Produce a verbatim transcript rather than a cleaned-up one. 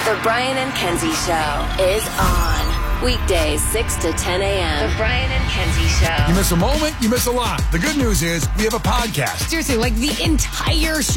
The Brian and Kenzie Show is on. Weekdays, six to ten a.m. The Brian and Kenzie Show. You miss a moment, you miss a lot. The good news is we have a podcast. Seriously, like the entire show.